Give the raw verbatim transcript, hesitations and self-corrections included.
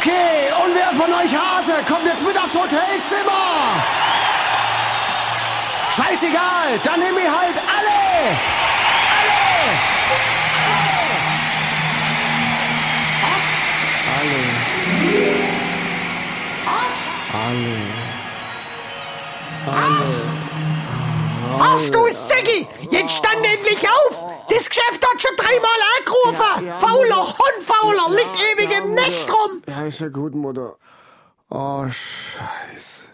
Okay, und wer von euch Hase kommt jetzt mit aufs Hotelzimmer? Scheißegal, dann nehm ich halt alle! Alle! Alle! Was? Alle! Alle! Was? Hast du Säcki? Jetzt stand endlich auf! Das Geschäft hat schon dreimal angerufen! Ja, ja, fauler Mutter. Hund, fauler, Ja, liegt ewig ja, im Nest Mutter. rum! Ja, ist ja gut, Mutter. Oh, Scheiße.